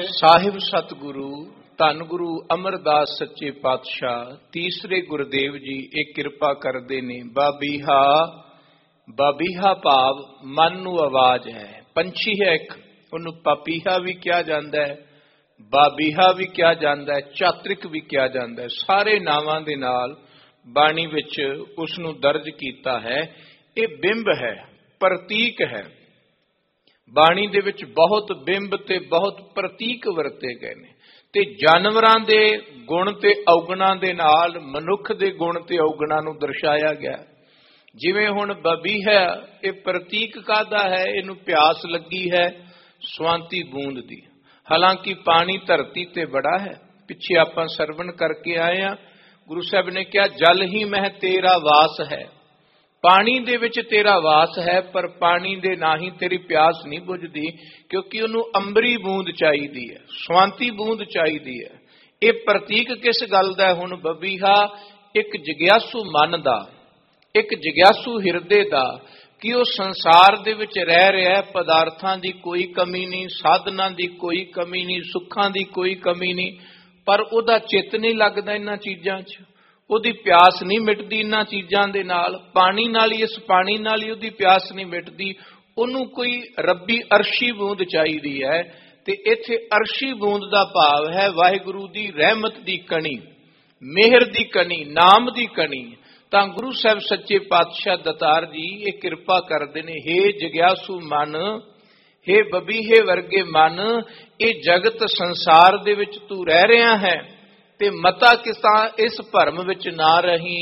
ਸਾਹਿਬ ਸਤਿਗੁਰੂ ਧੰਨ ਗੁਰੂ ਅਮਰਦਾਸ ਸੱਚੇ ਪਾਤਸ਼ਾਹ ਤੀਸਰੇ ਗੁਰਦੇਵ ਜੀ ਇਹ ਕਿਰਪਾ ਕਰਦੇ ਨੇ। ਬਾਬੀਹਾ, ਬਾਬੀਹਾ ਭਾਵ ਮਨ ਨੂੰ ਆਵਾਜ਼ ਹੈ। ਪੰਛੀ ਹੈ ਇੱਕ, ਉਹਨੂੰ ਪਾਪੀਹਾ ਵੀ ਕਿਹਾ ਜਾਂਦਾ ਹੈ, ਬਾਬੀਹਾ ਵੀ ਕਿਹਾ ਜਾਂਦਾ ਹੈ, ਚਾਤਰਿਕ ਵੀ ਕਿਹਾ ਜਾਂਦਾ ਹੈ। ਸਾਰੇ ਨਾਵਾਂ ਦੇ ਨਾਲ ਬਾਣੀ ਵਿੱਚ ਉਸ ਨੂੰ ਦਰਜ ਕੀਤਾ ਹੈ। ਇਹ ਬਿੰਬ ਹੈ, ਪ੍ਰਤੀਕ ਹੈ। ਬਾਣੀ ਦੇ ਵਿੱਚ ਬਹੁਤ ਬਿੰਬ ਤੇ ਬਹੁਤ ਪ੍ਰਤੀਕ ਵਰਤੇ ਗਏ ਨੇ ਤੇ ਜਾਨਵਰਾਂ ਦੇ ਗੁਣ ਤੇ ਔਗਣਾਂ ਦੇ ਨਾਲ ਮਨੁੱਖ ਦੇ ਗੁਣ ਤੇ ਔਗਣਾਂ ਨੂੰ ਦਰਸਾਇਆ ਗਿਆ। ਜਿਵੇਂ ਹੁਣ ਬਬੀਹਾ, ਇਹ ਪ੍ਰਤੀਕ ਕਾਹਦਾ ਹੈ? ਇਹਨੂੰ ਪਿਆਸ ਲੱਗੀ ਹੈ ਸਵਾਂਤੀ ਬੂੰਦ ਦੀ। ਹਾਲਾਂਕਿ ਪਾਣੀ ਧਰਤੀ ਤੇ ਬੜਾ ਹੈ। ਪਿੱਛੇ ਆਪਾਂ ਸਰਵਣ ਕਰਕੇ ਆਏ ਆ, ਗੁਰੂ ਸਾਹਿਬ ਨੇ ਕਿਹਾ ਜਲ ਹੀ ਮਹਿ ਤੇਰਾ ਵਾਸ ਹੈ। ਪਾਣੀ ਦੇ ਵਿੱਚ ਤੇਰਾ ਵਾਸ ਹੈ, ਪਰ ਪਾਣੀ ਦੇ ਨਾਹੀਂ ਤੇਰੀ ਪਿਆਸ ਨਹੀਂ ਬੁਝਦੀ, ਕਿਉਂਕਿ ਉਹਨੂੰ ਅੰਬਰੀ ਬੂੰਦ ਚਾਹੀਦੀ ਹੈ, ਸਵਾਂਤੀ ਬੂੰਦ ਚਾਹੀਦੀ ਹੈ। ਇਹ ਪ੍ਰਤੀਕ ਕਿਸ ਗੱਲ ਦਾ? ਹੁਣ ਬਬੀਹਾ ਇੱਕ ਜਿਗਿਆਸੂ ਮਨ ਦਾ, ਇੱਕ ਜਿਗਿਆਸੂ ਹਿਰਦੇ ਦਾ, ਕਿ ਉਹ ਸੰਸਾਰ ਦੇ ਵਿੱਚ ਰਹਿ ਰਿਹਾ ਹੈ। ਪਦਾਰਥਾਂ ਦੀ ਕੋਈ ਕਮੀ ਨਹੀਂ, ਸਾਧਨਾਂ ਦੀ ਕੋਈ ਕਮੀ ਨਹੀਂ, ਸੁੱਖਾਂ ਦੀ ਕੋਈ ਕਮੀ ਨਹੀਂ, ਪਰ ਉਹਦਾ ਚਿੱਤ ਨਹੀਂ ਲੱਗਦਾ ਇਹਨਾਂ ਚੀਜ਼ਾਂ 'ਚ। ਉਹਦੀ ਪਿਆਸ ਨਹੀਂ ਮਿਟਦੀ ਇਹਨਾਂ ਚੀਜ਼ਾਂ ਦੇ ਨਾਲ। ਪਾਣੀ ਨਾਲ ਹੀ, ਇਸ ਪਾਣੀ ਨਾਲ ਹੀ ਉਹਦੀ ਪਿਆਸ ਨਹੀਂ ਮਿਟਦੀ। ਉਹਨੂੰ ਕੋਈ ਰੱਬੀ ਅਰਸ਼ੀ ਬੂੰਦ ਚਾਹੀਦੀ ਹੈ। ਤੇ ਇੱਥੇ ਅਰਸ਼ੀ ਬੂੰਦ ਦਾ ਭਾਵ ਹੈ ਵਾਹਿਗੁਰੂ ਦੀ ਰਹਿਮਤ ਦੀ ਕਣੀ, ਮਿਹਰ ਦੀ ਕਣੀ, ਨਾਮ ਦੀ ਕਣੀ। ਤਾਂ ਗੁਰੂ ਸਾਹਿਬ ਸੱਚੇ ਪਾਤਸ਼ਾਹ ਦਾਤਾਰ ਜੀ ਇਹ ਕਿਰਪਾ ਕਰਦੇ ਨੇ, ਹੇ ਜਗਿਆਸੂ ਮਨ, ਹੇ ਬਬੀਹੇ ਵਰਗੇ ਮਨ, ਇਹ ਜਗਤ ਸੰਸਾਰ ਦੇ ਵਿੱਚ ਤੂੰ ਰਹਿ ਰਿਹਾ ਹੈ ਤੇ ਮਤਾ ਕਿਸਾ ਇਸ ਭਰਮ ਵਿੱਚ ਨਾ ਰਹੀ।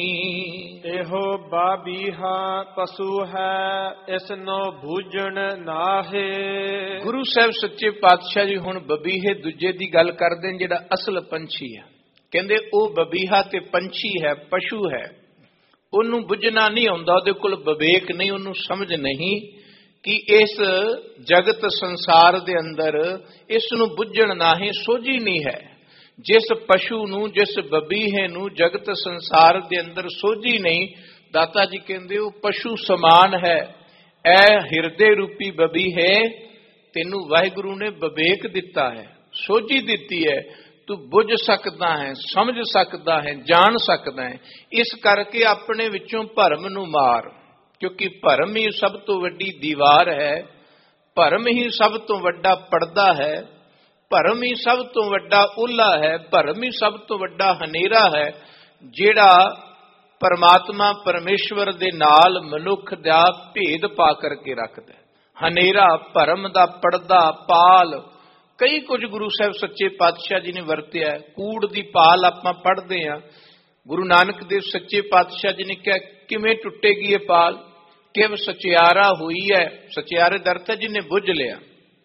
ਇਹੋ ਬਾਬੀਹਾ ਪਸ਼ੂ ਹੈ, ਇਸ ਨੂੰ ਬੂਝਣ ਨਾਹੇ। ਗੁਰੂ ਸਾਹਿਬ ਸੱਚੇ ਪਾਤਸ਼ਾਹ ਜੀ ਹੁਣ ਬਬੀਹੇ ਦੂਜੇ ਦੀ ਗੱਲ ਕਰਦੇ ਨੇ, ਜਿਹੜਾ ਅਸਲ ਪੰਛੀ ਹੈ। ਕਹਿੰਦੇ ਉਹ ਬਬੀਹਾ ਤੇ ਪੰਛੀ ਹੈ, ਪਸ਼ੂ ਹੈ, ਉਹਨੂੰ ਬੁੱਝਣਾ ਨਹੀਂ ਆਉਂਦਾ, ਉਹਦੇ ਕੋਲ ਵਿਵੇਕ ਨਹੀਂ, ਉਹਨੂੰ ਸਮਝ ਨਹੀਂ ਕਿ ਇਸ ਜਗਤ ਸੰਸਾਰ ਦੇ ਅੰਦਰ ਇਸ ਨੂੰ ਬੁੱਝਣ ਨਾਹੀਂ ਸੋਝੀ ਨਹੀਂ ਹੈ। ਜਿਸ ਪਸ਼ੂ ਨੂੰ, ਜਿਸ ਬਬੀਹੇ ਨੂੰ ਜਗਤ ਸੰਸਾਰ ਦੇ ਅੰਦਰ ਸੋਝੀ ਨਹੀਂ, ਦਾਤਾ ਜੀ ਕਹਿੰਦੇ ਉਹ ਪਸ਼ੂ ਸਮਾਨ ਹੈ। ਐ ਹਿਰਦੇ ਰੂਪੀ ਬਬੀਹੇ, ਤੈਨੂੰ ਵਾਹਿਗੁਰੂ ਨੇ ਵਿਵੇਕ ਦਿੱਤਾ ਹੈ, ਸੋਝੀ ਦਿੱਤੀ ਹੈ, ਤੂੰ ਬੁੱਝ ਸਕਦਾ ਹੈ, ਸਮਝ ਸਕਦਾ ਹੈ, ਜਾਣ ਸਕਦਾ ਹੈ। ਇਸ ਕਰਕੇ ਆਪਣੇ ਵਿੱਚੋਂ ਭਰਮ ਨੂੰ ਮਾਰ, ਕਿਉਂਕਿ ਭਰਮ ਹੀ ਸਭ ਤੋਂ ਵੱਡੀ ਦੀਵਾਰ ਹੈ, ਭਰਮ ਹੀ ਸਭ ਤੋਂ ਵੱਡਾ ਪਰਦਾ ਹੈ, ਭਰਮ ਹੀ ਸਭ ਤੋਂ ਵੱਡਾ ਓਹਲਾ ਹੈ, ਭਰਮ ਹੀ ਸਭ ਤੋਂ ਵੱਡਾ ਹਨੇਰਾ ਹੈ, ਜਿਹੜਾ ਪਰਮਾਤਮਾ ਪਰਮੇਸ਼ਵਰ ਦੇ ਨਾਲ ਮਨੁੱਖ ਦਾ ਭੇਦ ਪਾ ਕਰਕੇ ਰੱਖਦਾ। ਹਨੇਰਾ, ਭਰਮ ਦਾ ਪਰਦਾ, ਪਾਲ, ਕਈ ਕੁਝ ਗੁਰੂ ਸਾਹਿਬ ਸੱਚੇ ਪਾਤਸ਼ਾਹ ਜੀ ਨੇ ਵਰਤਿਆ। ਕੂੜ ਦੀ ਪਾਲ ਆਪਾਂ ਪੜ੍ਹਦੇ ਹਾਂ। ਗੁਰੂ ਨਾਨਕ ਦੇਵ ਸੱਚੇ ਪਾਤਸ਼ਾਹ ਜੀ ਨੇ ਕਿਹਾ ਕਿਵੇਂ ਟੁੱਟੇਗੀ ਇਹ ਪਾਲ? ਕਿਵ ਸਚਿਆਰਾ ਹੋਈ ਹੈ। ਸਚਿਆਰੇ ਦਾ ਅਰਥ ਹੈ ਜਿਹਨੇ ਬੁੱਝ ਲਿਆ,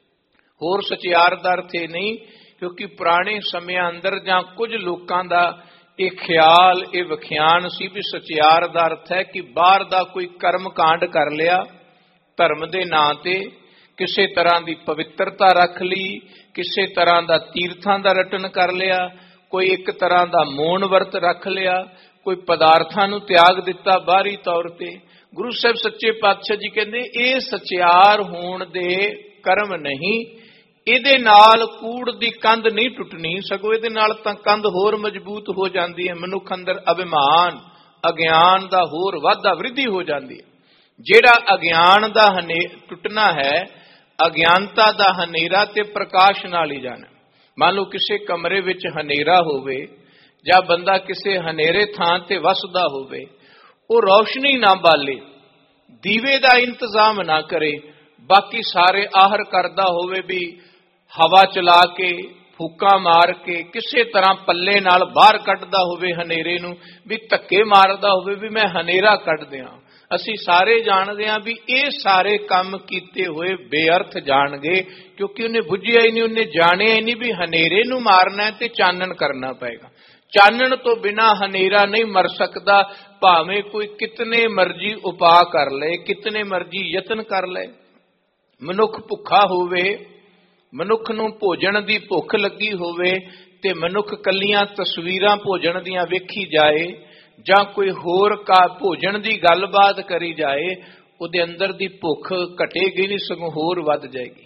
ਹੋਰ ਸਚਿਆਰ ਦਾ ਅਰਥ ਇਹ ਨਹੀਂ, ਕਿਉਂਕਿ ਪੁਰਾਣੇ ਸਮਿਆਂ ਅੰਦਰ ਜਾਂ ਕੁਝ ਲੋਕਾਂ ਦਾ ਇਹ ਖਿਆਲ, ਇਹ ਵਿਖਿਆਨ ਸੀ ਵੀ ਸਚਿਆਰ ਦਾ ਅਰਥ ਹੈ ਕਿ ਬਾਹਰ ਦਾ ਕੋਈ ਕਰਮ ਕਾਂਡ ਕਰ ਲਿਆ, ਧਰਮ ਦੇ ਨਾਂ ਤੇ ਕਿਸੇ ਤਰ੍ਹਾਂ ਦੀ ਪਵਿੱਤਰਤਾ ਰੱਖ ਲਈ, ਕਿਸੇ ਤਰ੍ਹਾਂ ਦਾ ਤੀਰਥਾਂ ਦਾ ਰਟਨ ਕਰ ਲਿਆ, ਕੋਈ ਇੱਕ ਤਰ੍ਹਾਂ ਦਾ ਮੌਨ ਵਰਤ ਰੱਖ ਲਿਆ, ਕੋਈ ਪਦਾਰਥਾਂ ਨੂੰ ਤਿਆਗ ਦਿੱਤਾ ਬਾਹਰੀ ਤੌਰ ਤੇ। ਗੁਰੂ ਸਾਹਿਬ ਸੱਚੇ ਪਾਤਸ਼ਾਹ ਜੀ ਕਹਿੰਦੇ ਇਹ ਸਚਿਆਰ ਹੋਣ ਦੇ ਕਰਮ ਨਹੀਂ, ਇਹਦੇ ਨਾਲ ਕੂੜ ਦੀ ਕੰਧ ਨਹੀਂ ਟੁੱਟਣੀ, ਸਗੋਂ ਇਹਦੇ ਨਾਲ ਤਾਂ ਕੰਧ ਹੋਰ ਮਜ਼ਬੂਤ ਹੋ ਜਾਂਦੀ ਹੈ। ਮਨੁੱਖ ਅੰਦਰ ਅਭਿਮਾਨ, ਅਗਿਆਨ ਦਾ ਹੋਰ ਵਾਧਾ ਵ੍ਰਿੱਧੀ ਹੋ ਜਾਂਦੀ ਹੈ। ਜਿਹੜਾ ਅਗਿਆਨ ਦਾ ਟੁੱਟਣਾ ਹੈ, ਅਗਿਆਨਤਾ ਦਾ ਹਨੇਰਾ ਤੇ ਪ੍ਰਕਾਸ਼ ਨਾਲ ਹੀ ਜਾਣਾ। ਮੰਨ ਲਓ ਕਿਸੇ ਕਮਰੇ ਵਿੱਚ ਹਨੇਰਾ ਹੋਵੇ ਜਾਂ ਬੰਦਾ ਕਿਸੇ ਹਨੇਰੇ ਥਾਂ ਤੇ ਵਸਦਾ ਹੋਵੇ, ਉਹ ਰੌਸ਼ਨੀ ਨਾ ਬਾਲੇ, ਦੀਵੇ ਦਾ ਇੰਤਜ਼ਾਮ ਨਾ ਕਰੇ, ਬਾਕੀ ਸਾਰੇ ਆਹਰ ਕਰਦਾ ਹੋਵੇ ਵੀ ਹਵਾ ਚਲਾ ਕੇ, ਫੂਕਾਂ ਮਾਰ ਕੇ, ਕਿਸੇ ਤਰ੍ਹਾਂ ਪੱਲੇ ਨਾਲ ਬਾਹਰ ਕੱਢਦਾ ਹੋਵੇ ਹਨੇਰੇ ਨੂੰ, ਵੀ ਧੱਕੇ ਮਾਰਦਾ ਹੋਵੇ ਵੀ ਮੈਂ ਹਨੇਰਾ ਕੱਢ ਦਿਆਂ। ਅਸੀਂ ਸਾਰੇ ਜਾਣਦੇ ਹਾਂ ਵੀ ਇਹ ਸਾਰੇ ਕੰਮ ਕੀਤੇ ਹੋਏ ਬੇਅਰਥ ਜਾਣਗੇ, ਕਿਉਂਕਿ ਉਹਨੇ ਬੁੱਝਿਆ ਹੀ ਨਹੀਂ, ਉਹਨੇ ਜਾਣਿਆ ਹੀ ਨਹੀਂ ਵੀ ਹਨੇਰੇ ਨੂੰ ਮਾਰਨਾ ਹੈ ਤੇ ਚਾਨਣ ਕਰਨਾ ਪਏਗਾ। ਚਾਨਣ ਤੋਂ ਬਿਨਾਂ ਹਨੇਰਾ ਨਹੀਂ ਮਰ ਸਕਦਾ, ਭਾਵੇਂ ਕੋਈ ਕਿਤਨੇ ਮਰਜ਼ੀ ਉਪਾਅ ਕਰ ਲਏ, ਕਿਤਨੇ ਮਰਜ਼ੀ ਯਤਨ ਕਰ ਲਏ। ਮਨੁੱਖ ਭੁੱਖਾ ਹੋਵੇ, ਮਨੁੱਖ ਨੂੰ ਭੋਜਨ ਦੀ ਭੁੱਖ ਲੱਗੀ ਹੋਵੇ ਤੇ ਮਨੁੱਖ ਕੱਲੀਆਂ ਤਸਵੀਰਾਂ ਭੋਜਨ ਦੀਆਂ ਵੇਖੀ ਜਾਏ ਜਾਂ ਕੋਈ ਹੋਰ ਭੋਜਨ ਦੀ ਗੱਲਬਾਤ ਕਰੀ ਜਾਏ, ਉਹਦੇ ਅੰਦਰ ਦੀ ਭੁੱਖ ਘਟੇਗੀ ਨਹੀਂ, ਸਗੋਂ ਹੋਰ ਵੱਧ ਜਾਏਗੀ।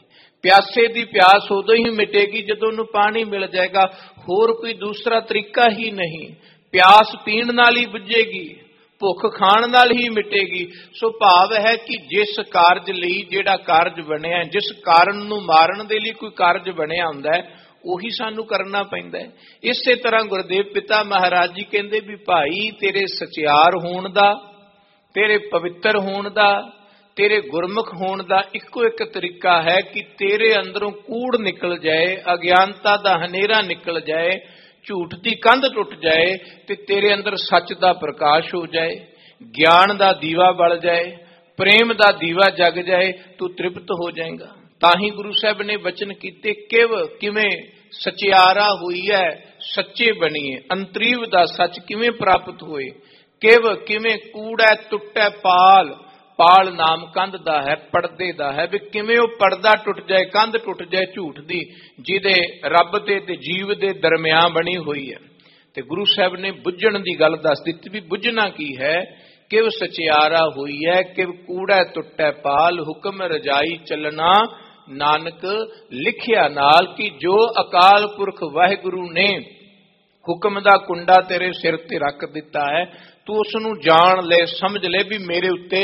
ਪਿਆਸੇ ਦੀ ਪਿਆਸ ਉਦੋਂ ਹੀ ਮਿਟੇਗੀ ਜਦੋਂ ਉਹਨੂੰ ਪਾਣੀ ਮਿਲ ਜਾਏਗਾ, ਹੋਰ ਕੋਈ ਦੂਸਰਾ ਤਰੀਕਾ ਹੀ ਨਹੀਂ। ਪਿਆਸ ਪੀਣ ਨਾਲ ਹੀ ਬੁਝੇਗੀ, ਭੁੱਖ ਖਾਣ ਨਾਲ ਹੀ ਮਿਟੇਗੀ। ਸੋ ਭਾਵ ਹੈ ਕਿ ਜਿਸ ਕਾਰਜ ਲਈ ਜਿਹੜਾ ਕਾਰਜ ਬਣਿਆ, ਜਿਸ ਕਾਰਨ ਨੂੰ ਮਾਰਨ ਦੇ ਲਈ ਕੋਈ ਕਾਰਜ ਬਣਿਆ ਹੁੰਦਾ ਹੈ, ਉਹੀ ਸਾਨੂੰ ਕਰਨਾ ਪੈਂਦਾ ਹੈ। ਇਸੇ ਤਰ੍ਹਾਂ ਗੁਰਦੇਵ ਪਿਤਾ ਮਹਾਰਾਜ ਜੀ ਕਹਿੰਦੇ ਵੀ ਭਾਈ ਤੇਰੇ ਸਚਿਆਰ ਹੋਣ ਦਾ, ਤੇਰੇ ਪਵਿੱਤਰ ਹੋਣ ਦਾ, ਤੇਰੇ ਗੁਰਮੁਖ ਹੋਣ ਦਾ ਇੱਕੋ ਇੱਕ ਤਰੀਕਾ ਹੈ ਕਿ ਤੇਰੇ ਅੰਦਰੋਂ ਕੂੜ ਨਿਕਲ ਜਾਏ, ਅਗਿਆਨਤਾ ਦਾ ਹਨੇਰਾ ਨਿਕਲ ਜਾਏ, ਝੂਠ ਦੀ ਕੰਧ ਟੁੱਟ ਜਾਏ ਤੇ ਤੇਰੇ ਅੰਦਰ ਸੱਚ ਦਾ ਪ੍ਰਕਾਸ਼ ਹੋ ਜਾਏ, ਗਿਆਨ ਦਾ ਦੀਵਾ ਬਲ ਜਾਏ, ਪ੍ਰੇਮ ਦਾ ਦੀਵਾ ਜਗ ਜਾਏ, ਤੂੰ ਤ੍ਰਿਪਤ ਹੋ ਜਾਏਗਾ। ਤਾਂ ਹੀ ਗੁਰੂ ਸਾਹਿਬ ਨੇ ਬਚਨ ਕੀਤੇ, ਕਿਵੇਂ ਸਚਿਆਰਾ ਹੋਈ ਹੈ ਸੱਚੇ ਬਣੀਏ, ਅੰਤਰੀਵ ਦਾ ਸੱਚ ਕਿਵੇਂ ਪ੍ਰਾਪਤ ਹੋਏ, ਕਿਵੇਂ ਕੂੜਾ ਟੁੱਟੈ ਪਾਲ, ਪਾਲ ਨਾਮ ਕੰਧ ਦਾ ਹੈ, ਪਰਦੇ ਦਾ ਹੈ, ਵੀ ਕਿਵੇਂ ਉਹ ਪਰਦਾ ਟੁੱਟ ਜਾਏ, ਕੰਧ ਟੁੱਟ ਜਾਏ ਝੂਠ ਦੀ, ਜਿਹਦੇ ਰੱਬ ਤੇ ਜੀਵ ਦੇ ਦਰਮਿਆਨ ਬਣੀ ਹੋਈ ਹੈ। ਤੇ ਗੁਰੂ ਸਾਹਿਬ ਨੇ ਬੁੱਝਣ ਦੀ ਗੱਲ ਦੱਸ ਦਿੱਤੀ ਵੀ ਬੁੱਝਣਾ ਕੀ ਹੈ। ਕਿਵ ਸਚਿਆਰਾ ਹੋਈ ਹੈ, ਕਿਵ ਕੂੜਾ ਟੁੱਟੈ ਪਾਲ, ਹੁਕਮ ਰਜਾਈ ਚੱਲਣਾ ਨਾਨਕ ਲਿਖਿਆ ਨਾਲ, ਕਿ ਜੋ ਅਕਾਲ ਪੁਰਖ ਵਾਹਿਗੁਰੂ ਨੇ ਹੁਕਮ ਦਾ ਕੁੰਡਾ ਤੇਰੇ ਸਿਰ ਤੇ ਰੱਖ ਦਿੱਤਾ ਹੈ, ਤੂੰ ਉਸ ਨੂੰ ਜਾਣ ਲੈ, ਸਮਝ ਲੈ ਵੀ ਮੇਰੇ ਉੱਤੇ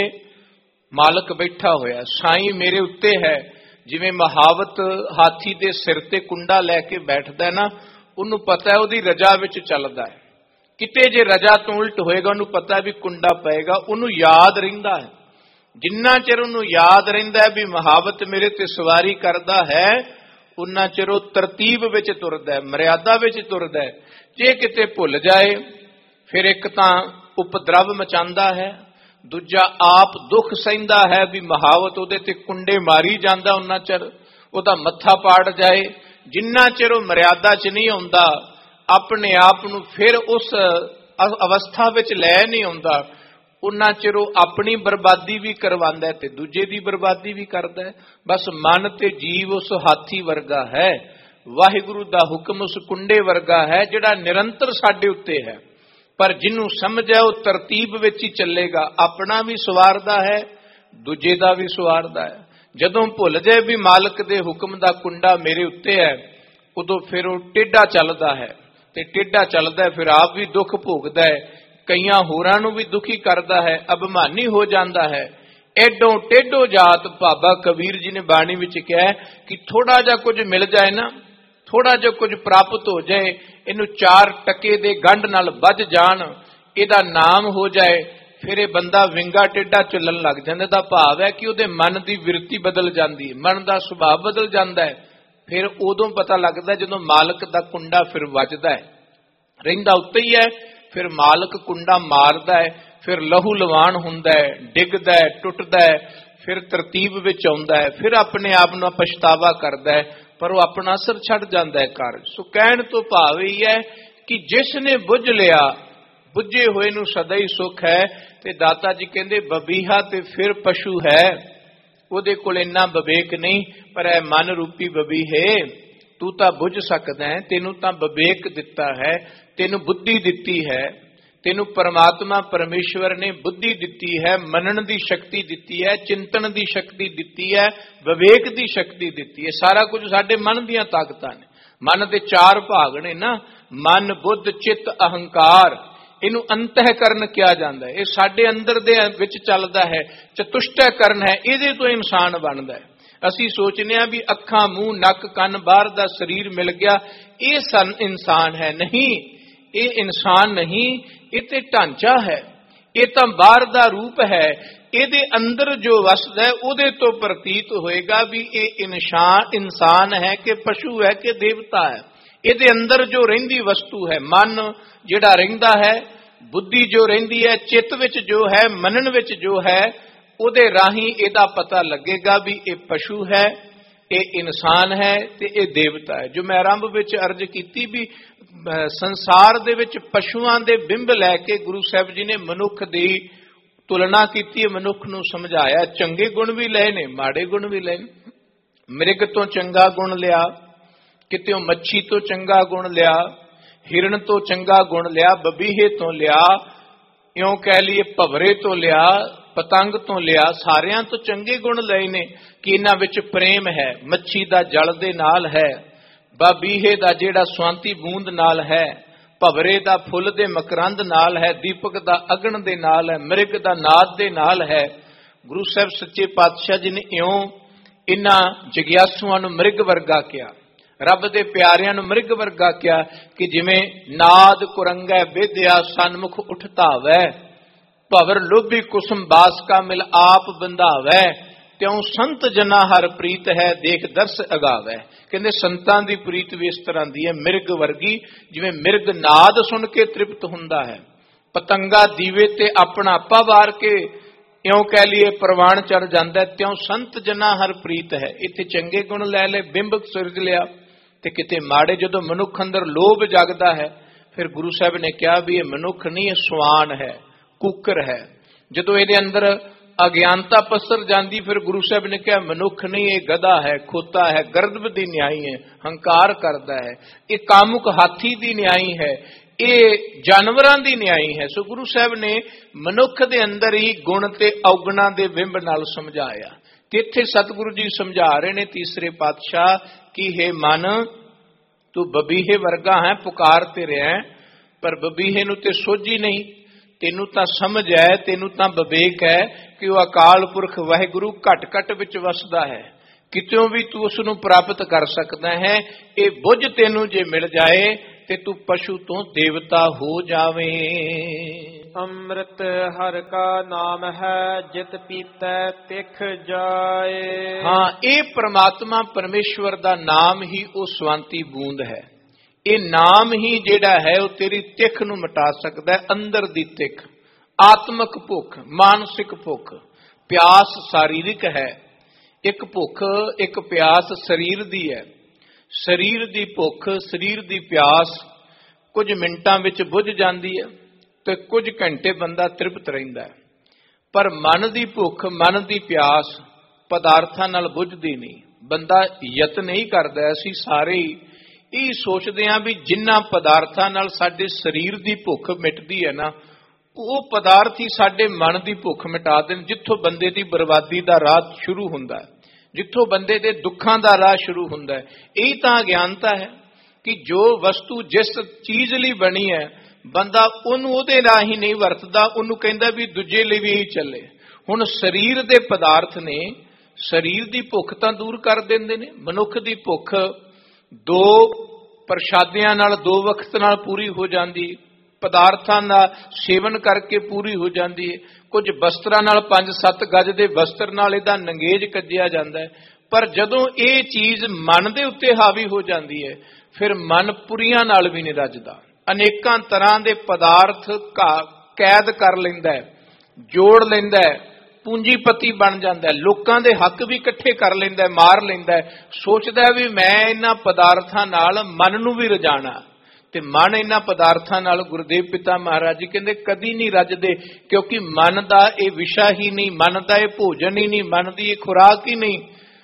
ਮਾਲਕ ਬੈਠਾ ਹੋਇਆ, ਸਾਈਂ ਮੇਰੇ ਉੱਤੇ ਹੈ। ਜਿਵੇਂ ਮਹਾਵਤ ਹਾਥੀ ਦੇ ਸਿਰ ਤੇ ਕੁੰਡਾ ਲੈ ਕੇ ਬੈਠਦਾ ਨਾ, ਉਹਨੂੰ ਪਤਾ ਹੈ ਉਹਦੀ ਰਜਾ ਵਿੱਚ ਚੱਲਦਾ ਹੈ, ਕਿਤੇ ਜੇ ਰਜਾ ਤੋਂ ਉਲਟ ਹੋਏਗਾ ਉਹਨੂੰ ਪਤਾ ਵੀ ਕੁੰਡਾ ਪਏਗਾ, ਉਹਨੂੰ ਯਾਦ ਰਹਿੰਦਾ ਹੈ। ਜਿੰਨਾ ਚਿਰ ਉਹਨੂੰ ਯਾਦ ਰਹਿੰਦਾ ਹੈ ਵੀ ਮਹਾਵਤ ਮੇਰੇ ਤੇ ਸਵਾਰੀ ਕਰਦਾ ਹੈ, ਉਨਾ ਚਿਰ ਉਹ ਤਰਤੀਬ ਵਿੱਚ ਤੁਰਦਾ ਹੈ, ਮਰਿਆਦਾ ਵਿੱਚ ਤੁਰਦਾ ਹੈ। ਜੇ ਕਿਤੇ ਭੁੱਲ ਜਾਏ ਫਿਰ ਇੱਕ ਤਾਂ ਉਪਦਰਵ ਮਚਾਉਂਦਾ ਹੈ, ਦੂਜਾ ਆਪ ਦੁੱਖ ਸਹਿੰਦਾ ਹੈ ਵੀ ਮਹਾਵਤ ਉਹਦੇ ਤੇ ਕੁੰਡੇ ਮਾਰੀ ਜਾਂਦਾ, ਉਹਨਾਂ ਚਿਰ ਉਹਦਾ ਮੱਥਾ ਪਾੜ ਜਾਏ। ਜਿੰਨਾ ਚਿਰ ਉਹ ਮਰਿਆਦਾ 'ਚ ਨਹੀਂ ਆਉਂਦਾ, ਆਪਣੇ ਆਪ ਨੂੰ ਫਿਰ ਉਸ ਅਵਸਥਾ ਵਿੱਚ ਲੈ ਨਹੀਂ ਆਉਂਦਾ, ਉਹਨਾਂ ਚਿਰ ਉਹ ਆਪਣੀ ਬਰਬਾਦੀ ਵੀ ਕਰਵਾਉਂਦਾ ਤੇ ਦੂਜੇ ਦੀ ਬਰਬਾਦੀ ਵੀ ਕਰਦਾ ਹੈ। ਬਸ ਮਨ ਤੇ ਜੀਵ ਉਸ ਹਾਥੀ ਵਰਗਾ ਹੈ, ਵਾਹਿਗੁਰੂ ਦਾ ਹੁਕਮ ਉਸ ਕੁੰਡੇ ਵਰਗਾ ਹੈ ਜਿਹੜਾ ਨਿਰੰਤਰ ਸਾਡੇ ਉੱਤੇ ਹੈ। ਪਰ ਜਿਹਨੂੰ ਸਮਝ ਹੈ ਉਹ ਤਰਤੀਬ ਵਿੱਚ ਹੀ ਚੱਲੇਗਾ, ਆਪਣਾ ਵੀ ਸਵਾਰਦਾ ਹੈ, ਦੂਜੇ ਦਾ ਵੀ ਸਵਾਰਦਾ ਹੈ। ਜਦੋਂ ਭੁੱਲ ਜਾਏ ਵੀ ਮਾਲਕ ਦੇ ਹੁਕਮ ਦਾ ਕੁੰਡਾ ਮੇਰੇ ਉੱਤੇ ਹੈ, ਉਦੋਂ ਫਿਰ ਉਹ ਟੇਢਾ ਚੱਲਦਾ ਹੈ, ਤੇ ਟੇਢਾ ਚੱਲਦਾ ਫਿਰ ਆਪ ਵੀ ਦੁੱਖ ਭੋਗਦਾ ਹੈ, ਕਈਆਂ ਹੋਰਾਂ ਨੂੰ ਵੀ ਦੁਖੀ ਕਰਦਾ ਹੈ, ਅਭਿਮਾਨੀ ਹੋ ਜਾਂਦਾ ਹੈ। ਐਡੋਂ ਟੇਢੋ ਜਾਤ ਬਾਬਾ ਕਬੀਰ ਜੀ ਨੇ ਬਾਣੀ ਵਿੱਚ ਕਿਹਾ ਕਿ ਥੋੜਾ ਜਿਹਾ ਕੁਝ ਮਿਲ ਜਾਏ ਨਾ, ਥੋੜਾ ਜਿਹਾ ਕੁਝ ਪ੍ਰਾਪਤ ਹੋ ਜਾਏ, ਇਹਨੂੰ 4 ਟਕੇ ਦੇ ਗੰਢ ਨਾਲ ਵੱਜ ਜਾਣ, ਇਹਦਾ ਨਾਮ ਹੋ ਜਾਏ, ਫਿਰ ਇਹ ਬੰਦਾ ਵਿੰਗਾ ਟੇਢਾ ਚੱਲਣ ਲੱਗ ਜਾਂਦਾ। ਦਾ ਭਾਵ ਹੈ ਕਿ ਉਹਦੇ ਮਨ ਦੀ ਵਿਰਤੀ ਬਦਲ ਜਾਂਦੀ ਹੈ, ਮਨ ਦਾ ਸੁਭਾਅ ਬਦਲ ਜਾਂਦਾ ਹੈ। ਫਿਰ ਉਦੋਂ ਪਤਾ ਲੱਗਦਾ ਜਦੋਂ ਮਾਲਕ ਦਾ ਕੁੰਡਾ ਫਿਰ ਵੱਜਦਾ ਹੈ, ਰਹਿੰਦਾ ਉੱਤੇ ਹੀ ਹੈ, ਫਿਰ ਮਾਲਕ ਕੁੰਡਾ ਮਾਰਦਾ ਹੈ, ਫਿਰ ਲਹੂ ਲਵਾਨ ਹੁੰਦਾ ਹੈ, ਡਿੱਗਦਾ ਹੈ, ਟੁੱਟਦਾ ਹੈ, ਫਿਰ ਤਰਤੀਬ ਵਿੱਚ ਆਉਂਦਾ ਹੈ, ਫਿਰ ਆਪਣੇ ਆਪ ਨੂੰ ਪਛਤਾਵਾ ਕਰਦਾ ਹੈ, ਪਰ ਉਹ ਆਪਣਾ ਅਸਰ ਛੱਡ ਜਾਂਦਾ ਹੈ ਕਾਰਜ। ਸੋ ਕਹਿਣ ਤੋਂ ਭਾਵ ਇਹ ਹੈ ਕਿ ਜਿਸ ਨੇ ਬੁੱਝ ਲਿਆ, ਬੁੱਝੇ ਹੋਏ ਨੂੰ ਸਦਾ ਹੀ ਸੁੱਖ ਹੈ। ਤੇ ਦਾਤਾ ਜੀ ਕਹਿੰਦੇ ਬਬੀਹਾ ਤੇ ਫਿਰ ਪਸ਼ੂ ਹੈ, ਉਹਦੇ ਕੋਲ ਇੰਨਾ ਵਿਵੇਕ ਨਹੀਂ, ਪਰ ਇਹ ਮਨ ਰੂਪੀ ਬਬੀਹੇ ਤੂੰ ਤਾਂ ਬੁੱਝ ਸਕਦਾ ਹੈ, ਤੈਨੂੰ ਤਾਂ ਵਿਵੇਕ ਦਿੱਤਾ ਹੈ, ਤੈਨੂੰ ਬੁੱਧੀ ਦਿੱਤੀ ਹੈ, ਤੈਨੂੰ ਪਰਮਾਤਮਾ ਪਰਮੇਸ਼ਵਰ ਨੇ ਬੁੱਧੀ ਦਿੱਤੀ ਹੈ, ਮੰਨਣ ਦੀ ਸ਼ਕਤੀ ਦਿੱਤੀ ਹੈ, ਚਿੰਤਨ ਦੀ ਸ਼ਕਤੀ ਦਿੱਤੀ ਹੈ, ਵਿਵੇਕ ਦੀ ਸ਼ਕਤੀ ਦਿੱਤੀ ਹੈ। ਸਾਰਾ ਕੁਝ ਸਾਡੇ ਮਨ ਦੀਆਂ ਤਾਕਤਾਂ ਨੇ। ਮਨ ਦੇ 4 ਭਾਗ ਨੇ ਨਾ, ਮਨ, ਬੁੱਧ, ਚਿੱਤ, ਅਹੰਕਾਰ। ਇਹਨੂੰ ਅੰਤਹਿਕਰਨ ਕਿਹਾ ਜਾਂਦਾ ਹੈ। ਇਹ ਸਾਡੇ ਅੰਦਰ ਦੇ ਵਿੱਚ ਚੱਲਦਾ ਹੈ, ਚਤੁਸ਼ਟੈਕਰਨ ਹੈ, ਇਹਦੇ ਤੋਂ ਇਨਸਾਨ ਬਣਦਾ ਹੈ। ਅਸੀਂ ਸੋਚਨੇ ਆ ਵੀ ਅੱਖਾਂ, ਮੂੰਹ, ਨੱਕ, ਕੰਨ, ਬਾਹਰ ਦਾ ਸਰੀਰ ਮਿਲ ਗਿਆ, ਇਹ ਇਨਸਾਨ ਹੈ। ਨਹੀਂ, ਇਹ ਇਨਸਾਨ ਨਹੀਂ, ਇਹ ਤੇ ਢਾਂਚਾ ਹੈ, ਇਹ ਤਾਂ ਬਾਹਰ ਦਾ ਰੂਪ ਹੈ। ਇਹਦੇ ਅੰਦਰ ਜੋ ਵਸਦਾ ਹੈ ਉਹਦੇ ਤੋਂ ਪ੍ਰਤੀਤ ਹੋਏਗਾ ਵੀ ਇਹ ਇਨਸਾਨ ਹੈ ਕਿ ਪਸ਼ੂ ਹੈ ਕਿ ਦੇਵਤਾ ਹੈ। ਇਹਦੇ ਅੰਦਰ ਜੋ ਰਹਿੰਦੀ ਵਸਤੂ ਹੈ, ਮਨ ਜਿਹੜਾ ਰਹਿੰਦਾ ਹੈ, ਬੁੱਧੀ ਜੋ ਰਹਿੰਦੀ ਹੈ, ਚਿੱਤ ਵਿੱਚ ਜੋ ਹੈ, ਮੰਨਣ ਵਿੱਚ ਜੋ ਹੈ, ਉਹਦੇ ਰਾਹੀਂ ਇਹਦਾ ਪਤਾ ਲੱਗੇਗਾ ਵੀ ਇਹ ਪਸ਼ੂ ਹੈ, ਇਹ ਇਨਸਾਨ ਹੈ ਤੇ ਇਹ ਦੇਵਤਾ ਹੈ। ਜੋ ਮੈਂ ਆਰੰਭ ਵਿੱਚ ਅਰਜ਼ ਕੀਤੀ ਵੀ ਸੰਸਾਰ ਦੇ ਵਿੱਚ ਪਸ਼ੂਆਂ ਦੇ ਬਿੰਬ ਲੈ ਕੇ ਗੁਰੂ ਸਾਹਿਬ ਜੀ ਨੇ ਮਨੁੱਖ ਦੀ ਤੁਲਨਾ ਕੀਤੀ ਹੈ, ਮਨੁੱਖ ਨੂੰ ਸਮਝਾਇਆ। ਚੰਗੇ ਗੁਣ ਵੀ ਲਏ ਨੇ, ਮਾੜੇ ਗੁਣ ਵੀ ਲਏ ਨੇ। ਮ੍ਰਿਗ ਤੋਂ ਚੰਗਾ ਗੁਣ ਲਿਆ, ਕਿਤੇ ਮੱਛੀ ਤੋਂ ਚੰਗਾ ਗੁਣ ਲਿਆ, ਹਿਰਨ ਤੋਂ ਚੰਗਾ ਗੁਣ ਲਿਆ, ਬਬੀਹੇ ਤੋਂ ਲਿਆ, ਇਉਂ ਕਹਿ ਲਈਏ ਭਵਰੇ ਤੋਂ ਲਿਆ, ਪਤੰਗ ਤੋਂ ਲਿਆ, ਸਾਰਿਆਂ ਤੋਂ ਚੰਗੇ ਗੁਣ ਲਏ ਨੇ ਕਿ ਇਹਨਾਂ ਵਿੱਚ ਪ੍ਰੇਮ ਹੈ, ਮੱਛੀ ਦਾ ਜਲ ਦੇ ਨਾਲ ਹੈ, ਬਬੀਹੇ ਦਾ ਜਿਹੜਾ ਸਵਾਂਤੀ ਬੂੰਦ ਨਾਲ ਹੈ, ਭਵਰੇ ਦਾ ਫੁੱਲ ਦੇ ਮਕਰੰਦ ਨਾਲ ਹੈ, ਦੀਪਕ ਦਾ ਅਗਨ ਦੇ ਨਾਲ ਹੈ, ਮਿਰਗ ਦਾ ਨਾਦ ਦੇ ਨਾਲ ਹੈ। ਗੁਰੂ ਸਾਹਿਬ ਸੱਚੇ ਪਾਤਸ਼ਾਹ ਜੀ ਨੇ ਇਉਂ ਇਹਨਾਂ ਜਗਿਆਸੂਆਂ ਨੂੰ ਮਿਰਗ ਵਰਗਾ ਕਿਹਾ, ਰੱਬ ਦੇ ਪਿਆਰਿਆਂ ਨੂੰ ਮਿਰਗ ਵਰਗਾ ਕਿਹਾ ਕਿ ਜਿਵੇਂ ਨਾਦ ਕੁਰੰਗੈ ਵਿਦਿਆ ਸਨਮੁਖ ਉਠ ਧਾਵੈ, ਭਵਰ ਲੋਭੀ ਕੁਸਮ ਬਾਸ ਕਾ ਮਿਲ ਆਪ ਬੰਧਾਵੈ, ਤਿਉ ਸੰਤ ਜਨਾ ਹਰ ਪ੍ਰੀਤ ਹੈ ਦੇਖ ਦਰਸ ਅਗਾਵੈ। ਕਹਿੰਦੇ ਸੰਤਾਂ ਦੀ ਪ੍ਰੀਤ ਵੀ ਇਸ ਤਰ੍ਹਾਂ ਦੀ ਹੈ, ਮਿਰਗ ਵਰਗੀ, ਜਿਵੇਂ ਮਿਰਗ ਨਾਦ ਸੁਣ ਕੇ ਤ੍ਰਿਪਤ ਹੁੰਦਾ ਹੈ, ਪਤੰਗਾ ਦੀਵੇ ਤੇ ਆਪਣਾ ਆਪਾ ਵਾਰ ਕੇ ਇਉਂ ਕਹਿ ਲਈਏ ਪ੍ਰਵਾਨ ਚੜ ਜਾਂਦਾ, ਤਿਉ ਸੰਤ ਜਨਾ ਹਰ ਪ੍ਰੀਤ ਹੈ। ਇੱਥੇ ਚੰਗੇ ਗੁਣ ਲੈ ਲੈ, ਬਿੰਬਕ ਸਿਰਜ ਲਿਆ, ਤੇ ਕਿਤੇ ਮਾੜੇ। ਜਦੋਂ ਮਨੁੱਖ ਅੰਦਰ ਲੋਭ ਜਗਦਾ ਹੈ, ਫਿਰ ਗੁਰੂ ਸਾਹਿਬ ਨੇ ਕਿਹਾ ਵੀ ਇਹ ਮਨੁੱਖ ਨਹੀਂ, ਇਹ ਸਵਾਨ ਹੈ, ਕੁੱਕਰ ਹੈ। ਜਦੋਂ ਇਹਦੇ ਅੰਦਰ ਅਗਿਆਨਤਾ ਪਸਰ ਜਾਂਦੀ, ਫਿਰ ਗੁਰੂ ਸਾਹਿਬ ਨੇ ਕਿਹਾ ਮਨੁੱਖ ਨਹੀਂ, ਇਹ ਗਧਾ ਹੈ, ਖੋਤਾ ਹੈ, ਗਰਦਬ ਦੀ ਨਿਆਈ ਹੈ, ਹੰਕਾਰ ਕਰਦਾ ਹੈ, ਇਹ ਕਾਮੁਕ ਹਾਥੀ ਦੀ ਨਿਆਈ ਹੈ, ਇਹ ਜਾਨਵਰਾਂ ਦੀ ਨਿਆਈ ਹੈ। ਸੋ ਗੁਰੂ ਸਾਹਿਬ ਨੇ ਮਨੁੱਖ ਦੇ ਅੰਦਰ ਹੀ ਗੁਣ ਤੇ ਔਗਣਾ ਦੇ ਬਿੰਬ ਨਾਲ ਸਮਝਾਇਆ। ਤੇ ਇੱਥੇ ਸਤਿਗੁਰੂ ਜੀ ਸਮਝਾ ਰਹੇ ਨੇ ਤੀਸਰੇ ਪਾਤਸ਼ਾਹ ਕਿ हे ਮਨ, ਤੂੰ ਬਬੀਹੇ ਵਰਗਾ ਹੈ, ਪੁਕਾਰ ਤੇ ਰਿਹਾ, ਪਰ ਬਬੀਹੇ ਨੂੰ ਤੇ ਸੋਝੀ ਨਹੀਂ, ਤੈਨੂੰ ਤਾਂ ਸਮਝ ਹੈ, ਤੈਨੂੰ ਤਾਂ ਵਿਵੇਕ ਹੈ ਕਿ ਉਹ ਅਕਾਲ ਪੁਰਖ ਵਾਹਿਗੁਰੂ ਘਟ ਘਟ ਵਿੱਚ ਵਸਦਾ ਹੈ, ਕਿਤੋਂ ਵੀ ਤੂੰ ਉਸ ਨੂੰ ਪ੍ਰਾਪਤ ਕਰ ਸਕਦਾ ਹੈ। ਇਹ ਬੁੱਝ ਤੈਨੂੰ ਜੇ ਮਿਲ ਜਾਏ ਤੇ ਤੂੰ ਪਸ਼ੂ ਤੋਂ ਦੇਵਤਾ ਹੋ ਜਾਵੇਂ। ਅੰਮ੍ਰਿਤ ਹਰਿ ਕਾ ਨਾਮ ਹੈ, ਜਿਤ ਪੀਤੈ ਤਿਖ ਜਾਏ। ਹਾਂ, ਇਹ ਪ੍ਰਮਾਤਮਾ ਪਰਮੇਸ਼ਵਰ ਦਾ ਨਾਮ ਹੀ ਉਹ ਸਵਾਂਤੀ ਬੂੰਦ ਹੈ। ਇਹ ਨਾਮ ਹੀ ਜਿਹੜਾ ਹੈ ਉਹ ਤੇਰੀ ਤਿੱਖ ਨੂੰ ਮਿਟਾ ਸਕਦਾ ਹੈ, ਅੰਦਰ ਦੀ ਤਿੱਖ, ਆਤਮਿਕ ਭੁੱਖ, ਮਾਨਸਿਕ ਭੁੱਖ। ਪਿਆਸ ਸਰੀਰਕ ਹੈ, ਇੱਕ ਭੁੱਖ ਇੱਕ ਪਿਆਸ ਸਰੀਰ ਦੀ ਹੈ। ਸਰੀਰ ਦੀ ਭੁੱਖ, ਸਰੀਰ ਦੀ ਪਿਆਸ ਕੁਝ ਮਿੰਟਾਂ ਵਿੱਚ ਬੁੱਝ ਜਾਂਦੀ ਹੈ ਤੇ ਕੁਝ ਘੰਟੇ ਬੰਦਾ ਤ੍ਰਿਪਤ ਰਹਿੰਦਾ ਹੈ, ਪਰ ਮਨ ਦੀ ਭੁੱਖ, ਮਨ ਦੀ ਪਿਆਸ ਪਦਾਰਥਾਂ ਨਾਲ ਬੁੱਝਦੀ ਨਹੀਂ। ਬੰਦਾ ਯਤਨ ਨਹੀਂ ਕਰਦਾ। ਅਸੀਂ ਸਾਰੇ ਇਹ ਸੋਚਦੇ ਹਾਂ ਵੀ ਜਿਨ੍ਹਾਂ ਪਦਾਰਥਾਂ ਨਾਲ ਸਾਡੇ ਸਰੀਰ ਦੀ ਭੁੱਖ ਮਿਟਦੀ ਹੈ ਨਾ, ਉਹ ਪਦਾਰਥ ਹੀ ਸਾਡੇ ਮਨ ਦੀ ਭੁੱਖ ਮਿਟਾ ਦੇਣ। ਜਿੱਥੋਂ ਬੰਦੇ ਦੀ ਬਰਬਾਦੀ ਦਾ ਰਾਹ ਸ਼ੁਰੂ ਹੁੰਦਾ ਹੈ, ਜਿੱਥੋਂ ਬੰਦੇ ਦੇ ਦੁੱਖਾਂ ਦਾ ਰਾਹ ਸ਼ੁਰੂ ਹੁੰਦਾ ਹੈ। ਇਹੀ ਤਾਂ ਅਗਿਆਨਤਾ ਹੈ ਕਿ ਜੋ ਵਸਤੂ ਜਿਸ ਚੀਜ਼ ਲਈ ਬਣੀ ਹੈ, ਬੰਦਾ ਉਹਨੂੰ ਉਹਦੇ ਰਾਹ ਹੀ ਨਹੀਂ ਵਰਤਦਾ, ਉਹਨੂੰ ਕਹਿੰਦਾ ਵੀ ਦੂਜੇ ਲਈ ਵੀ ਇਹੀ ਚੱਲੇ। ਹੁਣ ਸਰੀਰ ਦੇ ਪਦਾਰਥ ਨੇ ਸਰੀਰ ਦੀ ਭੁੱਖ ਤਾਂ ਦੂਰ ਕਰ ਦਿੰਦੇ ਨੇ। ਮਨੁੱਖ ਦੀ ਭੁੱਖ ਦੋ ਪ੍ਰਸ਼ਾਦਿਆਂ ਨਾਲ, ਦੋ ਵਕਤ ਨਾਲ ਪੂਰੀ ਹੋ ਜਾਂਦੀ, ਪਦਾਰਥਾਂ ਦਾ ਸੇਵਨ ਕਰਕੇ ਪੂਰੀ ਹੋ ਜਾਂਦੀ ਹੈ। ਕੁਝ ਵਸਤਰਾਂ ਨਾਲ, 5-7 ਗਜ ਦੇ ਵਸਤਰ ਨਾਲ ਇਹਦਾ ਨੰਗੇਜ ਕੱਜਿਆ ਜਾਂਦਾ ਹੈ। ਪਰ ਜਦੋਂ ਇਹ ਚੀਜ਼ ਮਨ ਦੇ ਉੱਤੇ ਹਾਵੀ ਹੋ ਜਾਂਦੀ ਹੈ, ਫਿਰ ਮਨ ਪੁਰੀਆਂ ਨਾਲ ਵੀ ਨਹੀਂ ਰੱਜਦਾ। ਅਨੇਕਾਂ ਤਰ੍ਹਾਂ ਦੇ ਪਦਾਰਥ ਕੈਦ ਕਰ ਲੈਂਦਾ ਹੈ, ਜੋੜ ਲੈਂਦਾ ਹੈ, ਪੂੰਜੀਪਤੀ ਬਣ ਜਾਂਦਾ ਹੈ, ਲੋਕਾਂ ਦੇ ਹੱਕ ਵੀ ਇਕੱਠੇ ਕਰ ਲੈਂਦਾ ਹੈ, ਮਾਰ ਲੈਂਦਾ ਹੈ। ਸੋਚਦਾ ਵੀ ਮੈਂ ਇਹਨਾਂ ਪਦਾਰਥਾਂ ਨਾਲ ਮਨ ਨੂੰ ਵੀ ਰਜਾਣਾ, ਤੇ ਮਨ ਇਹਨਾਂ ਪਦਾਰਥਾਂ ਨਾਲ, ਗੁਰਦੇਵ ਪਿਤਾ ਮਹਾਰਾਜ ਜੀ ਕਹਿੰਦੇ ਕਦੀ ਨਹੀਂ ਰੱਜਦੇ, ਕਿਉਂਕਿ ਮਨ ਦਾ ਇਹ ਵਿਸ਼ਾ ਹੀ ਨਹੀਂ, ਮਨ ਦਾ ਇਹ ਭੋਜਨ ਹੀ ਨਹੀਂ, ਮਨ ਦੀ ਇਹ ਖੁਰਾਕ ਹੀ ਨਹੀਂ।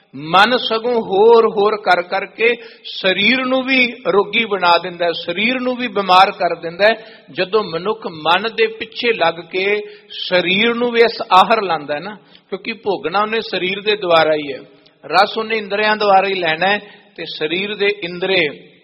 ਮਨ ਸਗੋਂ ਹੋਰ ਹੋਰ ਕਰ ਕਰਕੇ ਸਰੀਰ ਨੂੰ ਵੀ ਰੋਗੀ ਬਣਾ ਦਿੰਦਾ, ਸਰੀਰ ਨੂੰ ਵੀ ਬਿਮਾਰ ਕਰ ਦਿੰਦਾ। ਜਦੋਂ ਮਨੁੱਖ ਮਨ ਦੇ ਪਿੱਛੇ ਲੱਗ ਕੇ ਸਰੀਰ ਨੂੰ ਵੀ ਇਸ ਆਹਰ ਲਾਂਦਾ ਨਾ, ਕਿਉਂਕਿ ਭੋਗਣਾ ਉਹਨੇ ਸਰੀਰ ਦੇ ਦੁਆਰਾ ਹੀ ਹੈ, ਰਸ ਉਹਨੇ ਇੰਦਰੀਆਂ ਦੁਆਰਾ ਹੀ ਲੈਣਾ ਹੈ, ਤੇ ਸਰੀਰ ਦੇ ਇੰਦਰੇ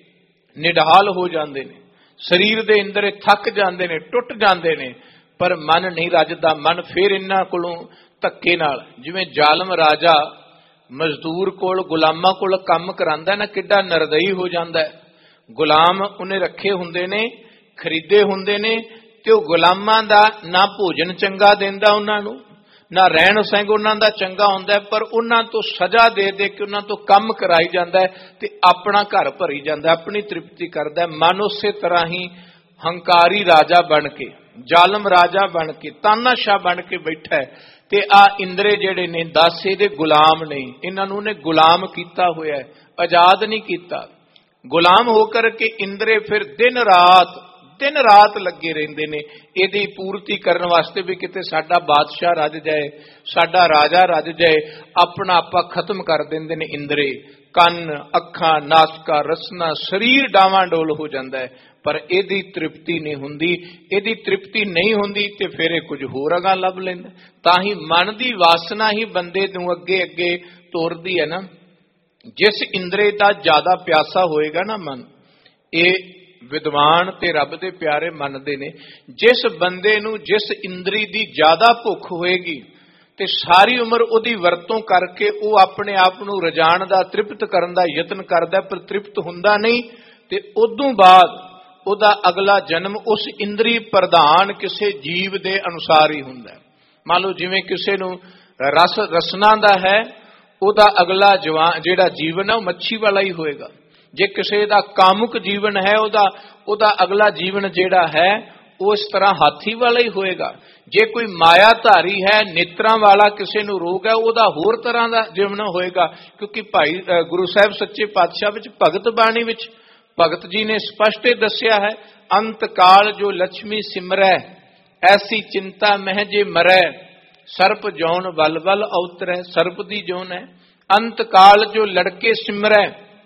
ਨਿਢਾਲ ਹੋ ਜਾਂਦੇ ਨੇ, ਸਰੀਰ ਦੇ ਇੰਦਰੇ ਥੱਕ ਜਾਂਦੇ ਨੇ, ਟੁੱਟ ਜਾਂਦੇ ਨੇ, ਪਰ ਮਨ ਨਹੀਂ ਰੱਜਦਾ। ਮਨ ਫਿਰ ਇਹਨਾਂ ਕੋਲੋਂ ਧੱਕੇ ਨਾਲ, ਜਿਵੇਂ ਜ਼ਾਲਮ ਰਾਜਾ ਮਜ਼ਦੂਰ ਕੋਲ, ਗੁਲਾਮਾਂ ਕੋਲ ਕੰਮ ਕਰਾਂਦਾ ਨਾ, ਕਿੱਡਾ ਨਿਰਦਈ ਹੋ ਜਾਂਦਾ। ਗੁਲਾਮ ਉਹਨੇ ਰੱਖੇ ਹੁੰਦੇ ਨੇ, ਖਰੀਦੇ ਹੁੰਦੇ ਨੇ, ਤੇ ਉਹ ਗੁਲਾਮਾਂ ਦਾ ਨਾ ਭੋਜਨ ਚੰਗਾ ਦਿੰਦਾ ਉਹਨਾਂ ਨੂੰ, ਨਾ ਰਹਿਣ ਸਹਿਣ ਉਹਨਾਂ ਦਾ ਚੰਗਾ ਹੁੰਦਾ, ਪਰ ਉਹਨਾਂ ਤੋਂ ਸਜ਼ਾ ਦੇ ਦੇ ਕੇ ਉਹਨਾਂ ਤੋਂ ਕੰਮ ਕਰਾਈ ਜਾਂਦਾ ਤੇ ਆਪਣਾ ਘਰ ਭਰੀ ਜਾਂਦਾ, ਆਪਣੀ ਤ੍ਰਿਪਤੀ ਕਰਦਾ। ਮਨ ਉਸੇ ਤਰ੍ਹਾਂ ਹੀ ਹੰਕਾਰੀ ਰਾਜਾ ਬਣ ਕੇ, ਜ਼ਾਲਮ ਰਾਜਾ ਬਣ ਕੇ, ਤਾਨਾਸ਼ਾਹ ਬਣ ਕੇ ਬੈਠਾ ਹੈ, ਤੇ ਆ ਇੰਦਰੇ ਜਿਹੜੇ ਨੇ ਦਾਸੇ ਦੇ ਗੁਲਾਮ ਨਹੀਂ, ਇਹਨਾਂ ਨੂੰ ਉਹਨੇ ਗੁਲਾਮ ਕੀਤਾ ਹੋਇਆ ਹੈ, ਆਜ਼ਾਦ ਨਹੀਂ ਕੀਤਾ। ਗੁਲਾਮ ਹੋ ਕਰਕੇ ਇੰਦਰੇ ਫਿਰ ਦਿਨ ਰਾਤ ਲੱਗੇ ਰਹਿੰਦੇ ਨੇ ਇਹਦੀ ਪੂਰਤੀ ਕਰਨ ਵਾਸਤੇ, ਵੀ ਕਿਤੇ ਸਾਡਾ ਬਾਦਸ਼ਾਹ ਰੱਜ ਜਾਏ, ਸਾਡਾ ਰਾਜਾ ਰੱਜ ਜਾਏ। ਆਪਣਾ ਆਪਾ ਖਤਮ ਕਰ ਦਿੰਦੇ ਨੇ ਇੰਦਰੇ, ਕੰਨ, ਅੱਖਾਂ, ਨਾਸਕਾ, ਰਸਨਾ, ਸਰੀਰ ਡਾਵਾਂ ਡੋਲ ਹੋ ਜਾਂਦਾ ਹੈ, ਪਰ ਇਹਦੀ ਤ੍ਰਿਪਤੀ ਨਹੀਂ ਹੁੰਦੀ। ਇਹਦੀ ਤ੍ਰਿਪਤੀ ਨਹੀਂ ਹੁੰਦੀ ਤੇ ਫਿਰ ਇਹ ਕੁਝ ਹੋਰ ਅਗਾਂਹ ਲੱਭ ਲੈਂਦਾ। ਤਾਂ ਹੀ ਮਨ ਦੀ ਵਾਸਨਾ ਹੀ ਬੰਦੇ ਨੂੰ ਅੱਗੇ ਅੱਗੇ ਤੋਰਦੀ ਹੈ ਨਾ। ਜਿਸ ਇੰਦਰੀ ਦਾ ਜ਼ਿਆਦਾ ਪਿਆਸਾ ਹੋਏਗਾ ਨਾ ਮਨ, ਇਹ ਵਿਦਵਾਨ ਤੇ ਰੱਬ ਦੇ ਪਿਆਰੇ ਮੰਨਦੇ ਨੇ, ਜਿਸ ਬੰਦੇ ਨੂੰ ਜਿਸ ਇੰਦਰੀ ਦੀ ਜ਼ਿਆਦਾ ਭੁੱਖ ਹੋਏਗੀ ਤੇ ਸਾਰੀ ਉਮਰ ਉਹਦੀ ਵਰਤੋਂ ਕਰਕੇ ਉਹ ਆਪਣੇ ਆਪ ਨੂੰ ਰਜਾਣ ਦਾ, ਤ੍ਰਿਪਤ ਕਰਨ ਦਾ ਯਤਨ ਕਰਦਾ, ਪਰ ਤ੍ਰਿਪਤ ਹੁੰਦਾ ਨਹੀਂ, ਤੇ ਉਦੋਂ ਬਾਅਦ ਉਹਦਾ ਅਗਲਾ ਜਨਮ ਉਸ ਇੰਦਰੀ ਪ੍ਰਧਾਨ ਕਿਸੇ ਜੀਵ ਦੇ ਅਨੁਸਾਰ ਹੀ ਹੁੰਦਾ। ਮੰਨ ਲਓ ਜਿਵੇਂ ਕਿਸੇ ਨੂੰ ਰਸਨਾ ਦਾ ਹੈ, ਉਹਦਾ ਅਗਲਾ ਜਿਹੜਾ ਜੀਵਨ ਹੈ ਉਹ ਮੱਛੀ ਵਾਲਾ ਹੀ ਹੋਏਗਾ। ਜੇ ਕਿਸੇ ਦਾ ਕਾਮੁਕ ਜੀਵਨ ਹੈ, ਉਹਦਾ ਅਗਲਾ ਜੀਵਨ ਜਿਹੜਾ ਹੈ ਉਹ ਇਸ ਤਰ੍ਹਾਂ ਹਾਥੀ ਵਾਲਾ ਹੀ ਹੋਏਗਾ। ਜੇ ਕੋਈ ਮਾਇਆ ਧਾਰੀ ਹੈ, ਨੇਤਰਾਂ ਵਾਲਾ ਕਿਸੇ ਨੂੰ ਰੋਗ ਹੈ, ਉਹਦਾ ਹੋਰ ਤਰ੍ਹਾਂ ਦਾ ਜੀਵਨ ਹੋਏਗਾ। ਕਿਉਂਕਿ ਭਾਈ ਗੁਰੂ ਸਾਹਿਬ ਸੱਚੇ ਪਾਤਸ਼ਾਹ ਵਿੱਚ ਭਗਤ ਬਾਣੀ ਵਿੱਚ ਭਗਤ ਜੀ ਨੇ ਸਪਸ਼ਟ ਦੱਸਿਆ ਹੈ, ਅੰਤ ਕਾਲ ਜੋ ਲక్ష్ਮੀ ਸਿਮਰੈ ਐਸੀ ਚਿੰਤਾ ਮਹਿ ਜੇ ਮਰੈ, ਸਰਪ ਜੌਨ ਵਲ ਵਲ ਔਤਰੈ। ਸਰਪ ਦੀ ਜੌਨ ਹੈ। ਅੰਤ ਕਾਲ ਜੋ ਲੜਕੇ ਸਿਮਰੈ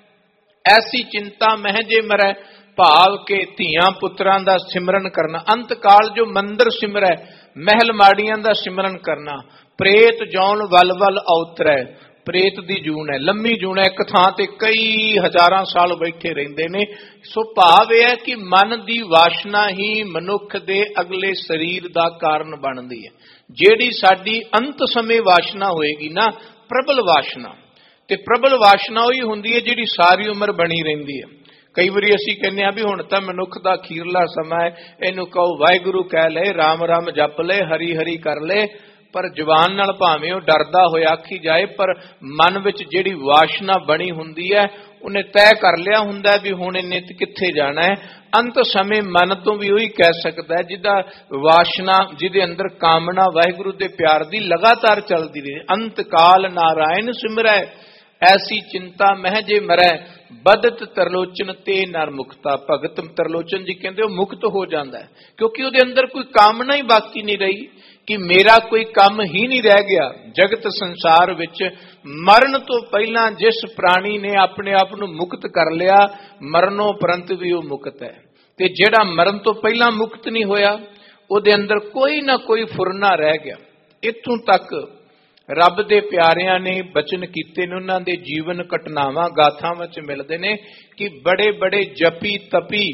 ਐਸੀ ਚਿੰਤਾ ਮਹਿ ਜੇ ਮਰੈ, ਭਾਵ ਕੇ ਧੀਆਂ ਪੁੱਤਰਾਂ ਦਾ ਸਿਮਰਨ ਕਰਨਾ। ਅੰਤ ਕਾਲ ਜੋ ਮੰਦਰ ਸਿਮਰੈ, ਮਹਿਲ ਮਾੜੀਆਂ ਦਾ ਸਿਮਰਨ ਕਰਨਾ। ਪ੍ਰੇਤ ਜੌਨ ਵਲ ਵਲ ਔਤਰੈ, ਪ੍ਰੇਤ ਦੀ ਜੂਨ ਹੈ, ਲੰਮੀ ਜੂਨ ਹੈ, ਇੱਕ ਥਾਂ ਤੇ ਕਈ ਹਜ਼ਾਰਾਂ ਸਾਲ ਬੈਠੇ ਰਹਿੰਦੇ ਨੇ। ਸੋ ਭਾਵ ਇਹ ਹੈ ਕਿ ਮਨ ਦੀ ਵਾਸ਼ਨਾ ਹੀ ਮਨੁੱਖ ਦੇ ਅਗਲੇ ਸਰੀਰ ਦਾ ਕਾਰਨ ਬਣਦੀ ਹੈ। ਜਿਹੜੀ ਸਾਡੀ ਅੰਤ ਸਮੇਂ ਵਾਸ਼ਨਾ ਹੋਏਗੀ ਨਾ, ਪ੍ਰਬਲ ਵਾਸ਼ਨਾ, ਤੇ ਪ੍ਰਬਲ ਵਾਸ਼ਨਾ ਉਹੀ ਹੁੰਦੀ ਹੈ ਜਿਹੜੀ ਸਾਰੀ ਉਮਰ ਬਣੀ ਰਹਿੰਦੀ ਹੈ। ਕਈ ਵਾਰੀ ਅਸੀਂ ਕਹਿੰਦੇ ਹਾਂ ਵੀ ਹੁਣ ਤਾਂ ਮਨੁੱਖ ਦਾ ਅਖੀਰਲਾ ਸਮਾਂ ਹੈ, ਇਹਨੂੰ ਕਹੋ ਵਾਹਿਗੁਰੂ ਕਹਿ ਲੈ, ਰਾਮ ਰਾਮ ਜਪ ਲੈ, ਹਰੀ ਹਰੀ ਕਰ ਲੈ, ਪਰ ਜ਼ੁਬਾਨ ਨਾਲ ਭਾਵੇਂ ਉਹ ਡਰਦਾ ਹੋਇਆ ਆਖੀ ਜਾਏ, ਪਰ ਮਨ ਵਿੱਚ ਜਿਹੜੀ ਵਾਸ਼ਨਾ ਬਣੀ ਹੁੰਦੀ ਹੈ ਉਹਨੇ ਤੈਅ ਕਰ ਲਿਆ ਹੁੰਦਾ ਵੀ ਹੁਣ ਇਹਨੇ ਕਿੱਥੇ ਜਾਣਾ ਹੈ। ਅੰਤ ਸਮੇਂ ਮਨ ਤੋਂ ਵੀ ਉਹੀ ਕਹਿ ਸਕਦਾ ਜਿਹਦਾ ਵਾਸ਼ਨਾ, ਜਿਹਦੇ ਅੰਦਰ ਕਾਮਨਾ ਵਾਹਿਗੁਰੂ ਦੇ ਪਿਆਰ ਦੀ ਲਗਾਤਾਰ ਚੱਲਦੀ ਰਹੇ। ਅੰਤ ਕਾਲ ਨਾਰਾਇਣ ਸਿਮਰੈ ਐਸੀ ਚਿੰਤਾ ਮਹਿ ਜੇ ਮਰੈ, ਬਦਤ ਤਰਲੋਚਨ ਤੇ ਨਰ ਮੁਕਤਾ। ਭਗਤ ਤਰਲੋਚਨ ਜੀ ਕਹਿੰਦੇ ਉਹ ਮੁਕਤ ਹੋ ਜਾਂਦਾ ਹੈ, ਕਿਉਂਕਿ ਉਹਦੇ ਅੰਦਰ ਕੋਈ ਕਾਮਨਾ ਹੀ ਬਾਕੀ ਨਹੀਂ ਰਹੀ ਕਿ ਮੇਰਾ ਕੋਈ ਕੰਮ ਹੀ ਨਹੀਂ ਰਹਿ ਗਿਆ। ਜਗਤ ਸੰਸਾਰ ਵਿੱਚ ਮਰਨ ਤੋਂ ਪਹਿਲਾਂ ਜਿਸ ਪ੍ਰਾਣੀ ਨੇ ਆਪਣੇ ਆਪ ਨੂੰ ਮੁਕਤ ਕਰ ਲਿਆ, ਮਰਨੋਂ ਉਪਰੰਤ ਵੀ ਉਹ ਮੁਕਤ ਹੈ। ਤੇ ਜਿਹੜਾ ਮਰਨ ਤੋਂ ਪਹਿਲਾਂ ਮੁਕਤ ਨਹੀਂ ਹੋਇਆ, ਉਹਦੇ ਅੰਦਰ ਕੋਈ ਨਾ ਕੋਈ ਫੁਰਨਾ ਰਹਿ ਗਿਆ। ਇੱਥੋਂ ਤੱਕ ਰੱਬ ਦੇ ਪਿਆਰਿਆਂ ਨੇ ਬਚਨ ਕੀਤੇ ਨੇ, ਉਹਨਾਂ ਦੇ ਜੀਵਨ ਘਟਨਾਵਾਂ ਗਾਥਾਵਾਂ ਵਿੱਚ ਮਿਲਦੇ ਨੇ ਕਿ ਬੜੇ ਬੜੇ ਜਪੀ ਤਪੀ,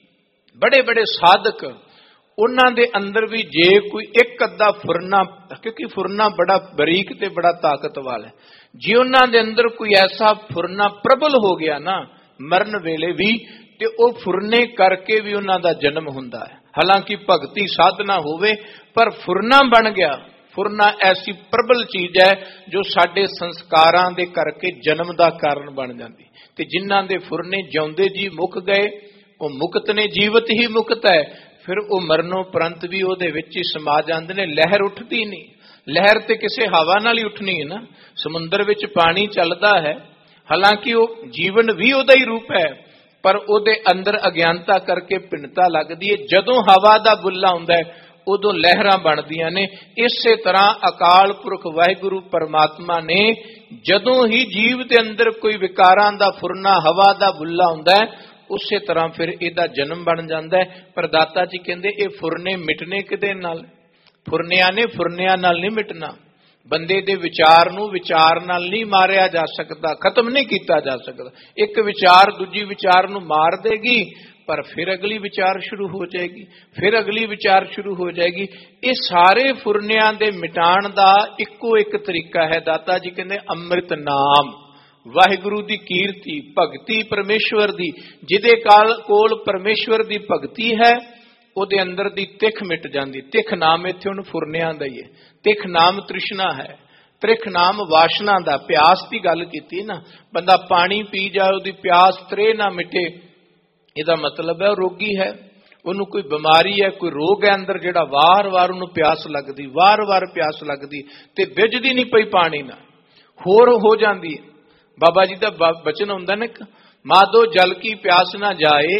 ਬੜੇ ਬੜੇ ਸਾਧਕ, ਉਹਨਾਂ ਦੇ ਅੰਦਰ ਵੀ ਜੇ ਕੋਈ ਇੱਕ ਅੱਧਾ ਫੁਰਨਾ, ਕਿਉਂਕਿ ਫੁਰਨਾ ਬੜਾ ਬਰੀਕ ਤੇ ਬੜਾ ਤਾਕਤ ਵਾਲਾ ਹੈ, ਜੇ ਉਹਨਾਂ ਦੇ ਅੰਦਰ ਕੋਈ ਐਸਾ ਫੁਰਨਾ ਪ੍ਰਬਲ ਹੋ ਗਿਆ ਨਾ ਮਰਨ ਵੇਲੇ ਵੀ, ਤੇ ਉਹ ਫੁਰਨੇ ਕਰਕੇ ਵੀ ਉਹਨਾਂ ਦਾ ਜਨਮ ਹੁੰਦਾ ਹੈ। ਹਾਲਾਂਕਿ ਭਗਤੀ ਸਾਧਨਾ ਹੋਵੇ, ਪਰ ਫੁਰਨਾ ਬਣ ਗਿਆ। ਫੁਰਨਾ ਐਸੀ ਪ੍ਰਬਲ ਚੀਜ਼ ਹੈ ਜੋ ਸਾਡੇ ਸੰਸਕਾਰਾਂ ਦੇ ਕਰਕੇ ਜਨਮ ਦਾ ਕਾਰਨ ਬਣ ਜਾਂਦੀ। ਤੇ ਜਿਨ੍ਹਾਂ ਦੇ ਫੁਰਨੇ ਜਿਉਂਦੇ ਜੀ ਮੁੱਕ ਗਏ, ਉਹ ਮੁਕਤ ਨੇ, ਜੀਵਤ ਹੀ ਮੁਕਤ ਹੈ। ਫਿਰ ਉਹ ਮਰਨੋਂ ਉਪਰੰਤ ਵੀ ਉਹਦੇ ਵਿੱਚ ਹੀ ਸਮਾ ਜਾਂਦੇ ਨੇ। ਲਹਿਰ ਉੱਠਦੀ ਨਹੀਂ। ਲਹਿਰ ਤੇ ਕਿਸੇ ਹਵਾ ਨਾਲ ਹੀ ਉੱਠਣੀ ਹੈ ਨਾ। ਸਮੁੰਦਰ ਵਿੱਚ ਪਾਣੀ ਚੱਲਦਾ ਹੈ, ਹਾਲਾਂਕਿ ਉਹ ਜੀਵਨ ਵੀ ਉਹਦਾ ਹੀ ਰੂਪ ਹੈ, ਪਰ ਉਹਦੇ ਅੰਦਰ ਅਗਿਆਨਤਾ ਕਰਕੇ ਭਿੰਨਤਾ ਲੱਗਦੀ ਹੈ। ਜਦੋਂ ਹਵਾ ਦਾ ਬੁੱਲਾ ਹੁੰਦਾ ਹੈ ਉਦੋਂ ਲਹਿਰਾਂ ਬਣਦੀਆਂ ਨੇ। ਇਸੇ ਤਰ੍ਹਾਂ ਅਕਾਲ ਪੁਰਖ ਵਾਹਿਗੁਰੂ ਪਰਮਾਤਮਾ ਨੇ ਜਦੋਂ ਹੀ ਜੀਵ ਦੇ ਅੰਦਰ ਕੋਈ ਵਿਕਾਰਾਂ ਦਾ ਫੁਰਨਾ, ਹਵਾ ਦਾ ਬੁੱਲਾ ਹੁੰਦਾ ਹੈ, ਉਸੇ ਤਰ੍ਹਾਂ ਫਿਰ ਇਹਦਾ ਜਨਮ ਬਣ ਜਾਂਦਾ ਹੈ। ਪਰ ਦਾਤਾ ਜੀ ਕਹਿੰਦੇ ਇਹ ਫੁਰਨੇ ਮਿਟਨੇ ਕਿਦੇ ਨਾਲ? ਫੁਰਨਿਆਂ ਨੇ ਫੁਰਨਿਆਂ ਨਾਲ ਨਹੀਂ ਮਿਟਣਾ। ਬੰਦੇ ਦੇ ਵਿਚਾਰ ਨੂੰ ਵਿਚਾਰ ਨਾਲ ਨਹੀਂ ਮਾਰਿਆ ਜਾ ਸਕਦਾ, ਖਤਮ ਨਹੀਂ ਕੀਤਾ ਜਾ ਸਕਦਾ। ਇੱਕ ਵਿਚਾਰ ਦੂਜੀ ਵਿਚਾਰ ਨੂੰ ਮਾਰ ਦੇਗੀ, ਪਰ ਫਿਰ ਅਗਲੀ ਵਿਚਾਰ ਸ਼ੁਰੂ ਹੋ ਜਾਏਗੀ, ਫਿਰ ਅਗਲੀ ਵਿਚਾਰ ਸ਼ੁਰੂ ਹੋ ਜਾਏਗੀ। ਇਹ ਸਾਰੇ ਫੁਰਨਿਆਂ ਦੇ ਮਿਟਾਉਣ ਦਾ ਇੱਕੋ ਇੱਕ ਤਰੀਕਾ ਹੈ। ਦਾਤਾ ਜੀ ਕਹਿੰਦੇ ਅੰਮ੍ਰਿਤ ਨਾਮ, ਵਾਹਿਗੁਰੂ ਦੀ ਕੀਰਤੀ, ਭਗਤੀ ਪਰਮੇਸ਼ਵਰ ਦੀ। ਜਿਹਦੇ ਕੋਲ ਪਰਮੇਸ਼ਵਰ ਦੀ ਭਗਤੀ ਹੈ, ਉਹਦੇ ਅੰਦਰ ਦੀ ਤਿੱਖ ਮਿਟ ਜਾਂਦੀ। ਤਿੱਖ ਨਾਮ ਇੱਥੇ ਹੁਣ ਫੁਰਨਿਆਂ ਦਾ ਹੀ ਹੈ। ਤਿੱਖ ਨਾਮ ਤ੍ਰਿਸ਼ਨਾ ਹੈ, ਤ੍ਰਿਖ ਨਾਮ ਵਾਸ਼ਨਾ ਦਾ। ਪਿਆਸ ਦੀ ਗੱਲ ਕੀਤੀ ਨਾ, ਬੰਦਾ ਪਾਣੀ ਪੀ ਜਾਏ ਉਹਦੀ ਪਿਆਸ ਤ੍ਰੇ ਨਾ ਮਿਟੇ, ਇਹਦਾ ਮਤਲਬ ਹੈ ਉਹ ਰੋਗੀ ਹੈ, ਉਹਨੂੰ ਕੋਈ ਬਿਮਾਰੀ ਹੈ, ਕੋਈ ਰੋਗ ਹੈ ਅੰਦਰ, ਜਿਹੜਾ ਵਾਰ-ਵਾਰ ਉਹਨੂੰ ਪਿਆਸ ਲੱਗਦੀ, ਵਾਰ-ਵਾਰ ਪਿਆਸ ਲੱਗਦੀ ਤੇ ਵਿਝਦੀ ਨਹੀਂ ਪਈ ਪਾਣੀ ਨਾਲ, ਹੋਰ ਹੋ ਜਾਂਦੀ ਹੈ। ਬਾਬਾ ਜੀ ਦਾ ਬਚਨ ਹੁੰਦਾ ਨਾ, ਮਾਧੋ ਜਲ ਕੀ ਪਿਆਸ ਨਾ ਜਾਏ,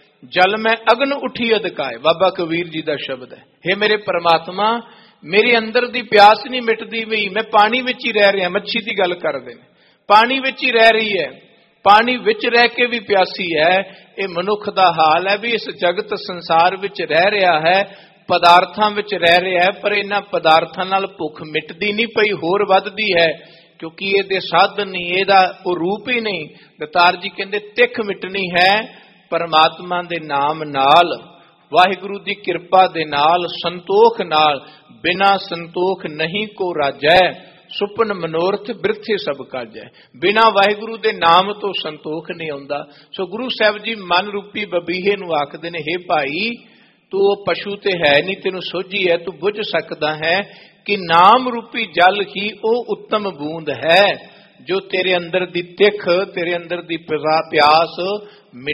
ਜਲ ਮੈਂ ਅਗਨ ਉਠੀ ਅਦਕਾਏ। ਬਾਬਾ ਕਬੀਰ ਜੀ ਦਾ ਸ਼ਬਦ ਹੈ, ਹੇ ਮੇਰੇ ਪਰਮਾਤਮਾ, ਮੇਰੇ ਅੰਦਰ ਦੀ ਪਿਆਸ ਨਹੀਂ ਮਿਟਦੀ ਪਈ, ਮੈਂ ਪਾਣੀ ਵਿੱਚ ਹੀ ਰਹਿ ਰਿਹਾ। ਮੱਛੀ ਦੀ ਗੱਲ ਕਰਦੇ ਨੇ, ਪਾਣੀ ਵਿੱਚ ਹੀ ਰਹਿ ਰਹੀ ਹੈ, ਪਾਣੀ ਵਿੱਚ ਰਹਿ ਕੇ ਵੀ ਪਿਆਸੀ ਹੈ। ਇਹ ਮਨੁੱਖ ਦਾ ਹਾਲ ਹੈ ਵੀ ਇਸ ਜਗਤ ਸੰਸਾਰ ਵਿੱਚ ਰਹਿ ਰਿਹਾ ਹੈ, ਪਦਾਰਥਾਂ ਵਿੱਚ ਰਹਿ ਰਿਹਾ ਹੈ, ਪਰ ਇਹਨਾਂ ਪਦਾਰਥਾਂ ਨਾਲ ਭੁੱਖ ਮਿਟਦੀ ਨਹੀਂ ਪਈ, ਹੋਰ ਵੱਧਦੀ ਹੈ, ਕਿਉਂਕਿ ਇਹਦੇ ਸਾਧਨ ਨਹੀਂ, ਇਹਦਾ ਉਹ ਰੂਪ ਹੀ ਨਹੀਂ। ਦਤਾਰ ਜੀ ਕਹਿੰਦੇ ਤਿੱਖ ਮਿਟਣੀ ਹੈ ਪਰਮਾਤਮਾ ਦੇ ਨਾਮ ਨਾਲ, ਵਾਹਿਗੁਰੂ ਦੀ ਕਿਰਪਾ ਦੇ ਨਾਲ, ਸੰਤੋਖ ਨਾਲ। ਬਿਨਾ ਸੰਤੋਖ ਨਹੀਂ ਕੋ ਰਾਜੈ, ਸੁਪਨ ਮਨੋਰਥ ਬਿਰਥੇ ਸਭ ਕਾਜੈ। ਬਿਨਾ ਵਾਹਿਗੁਰੂ ਦੇ ਨਾਮ ਤੋਂ ਸੰਤੋਖ ਨਹੀਂ ਆਉਂਦਾ। ਸੋ ਗੁਰੂ ਸਾਹਿਬ ਜੀ ਮਨ ਰੂਪੀ ਬਬੀਹੇ ਨੂੰ ਆਖਦੇ ਨੇ, ਹੇ ਭਾਈ ਤੂੰ ਉਹ ਪਸ਼ੂ ਤੇ ਹੈ ਨਹੀਂ, ਤੈਨੂੰ ਸੋਝੀ ਹੈ, ਤੂੰ ਬੁੱਝ ਸਕਦਾ ਹੈ ਕਿ ਨਾਮ ਰੂਪੀ ਜਲ ਹੀ ਉਹ ਉੱਤਮ ਬੂੰਦ ਹੈ ਜੋ ਤੇਰੇ ਅੰਦਰ ਦੀ ਤਿੱਖ, ਤੇਰੇ ਅੰਦਰ ਦੀ ਪਿਆਸ